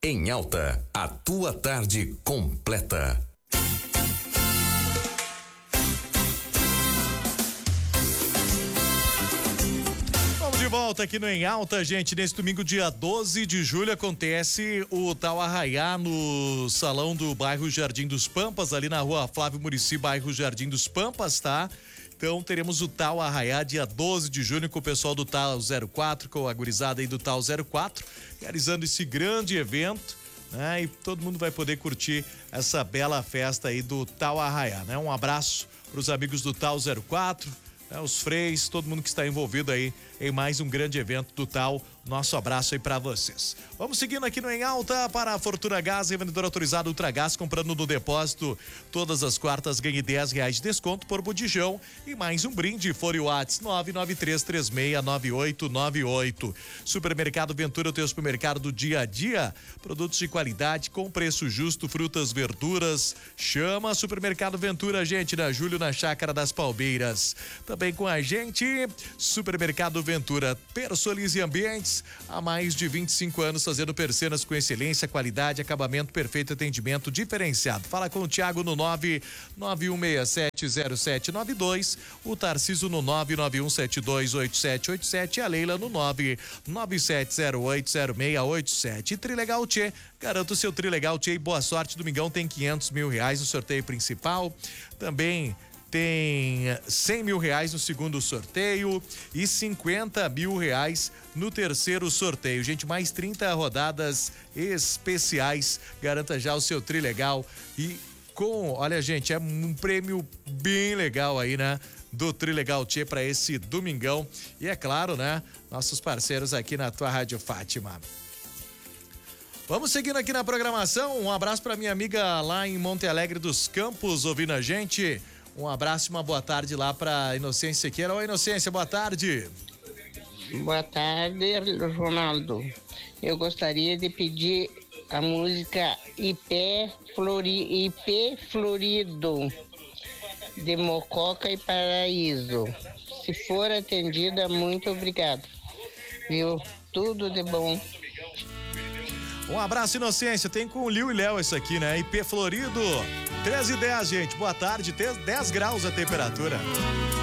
Em Alta, a tua tarde completa. De volta aqui no Em Alta, gente. Nesse domingo, dia 12 de julho, acontece o Tal Arraiá no salão do bairro Jardim dos Pampas, ali na rua Flávio Muricy, bairro Jardim dos Pampas, tá? Então teremos o Tal Arraiá dia 12 de junho com o pessoal do Tal 04, com a gurizada aí do Tal 04, realizando esse grande evento, né? E todo mundo vai poder curtir essa bela festa aí do Tal Arraiá, né? Um abraço para os amigos do Tal 04, os freis, todo mundo que está envolvido aí em mais um grande evento do Tal. Nosso abraço aí pra vocês. Vamos seguindo aqui no Em Alta para a Fortuna Gás, revendedor autorizado Ultragás, comprando no depósito todas as quartas, ganhe R$10 de desconto por botijão e mais um brinde. Fore o WhatsApp 993369898. Supermercado Ventura, o teu supermercado do dia a dia. Produtos de qualidade com preço justo, frutas, verduras. Chama Supermercado Ventura, gente, na Júlio, na Chácara das Palmeiras. Também com a gente, Supermercado Ventura, Persolize Ambientes, há mais de 25 anos fazendo persianas com excelência, qualidade, acabamento perfeito, atendimento diferenciado. Fala com o Thiago no 991670792, o Tarciso no 991728787 e a Leila no 997080687. Trilegal Tchê, garanta o seu Trilegal Tchê e boa sorte. Domingão tem R$500 mil no sorteio principal. Também tem R$100 mil no segundo sorteio e R$50 mil no terceiro sorteio. Gente, mais 30 rodadas especiais. Garanta já o seu Trilegal e olha, gente, é um prêmio bem legal aí, né? Do Trilegal Tchê para esse domingão. E é claro, né? Nossos parceiros aqui na tua Rádio Fátima. Vamos seguindo aqui na programação. Um abraço para minha amiga lá em Monte Alegre dos Campos, ouvindo a gente. Um abraço e uma boa tarde lá para Inocência Sequeira. Oi, Inocência, boa tarde. Boa tarde, Ronaldo. Eu gostaria de pedir a música IP Florido, de Mococa e Paraíso. Se for atendida, muito obrigado. Viu? Tudo de bom. Um abraço, Inocência. Tem com o Liu e Léo isso aqui, né? IP Florido. 13h10, gente. Boa tarde. 10 graus a temperatura.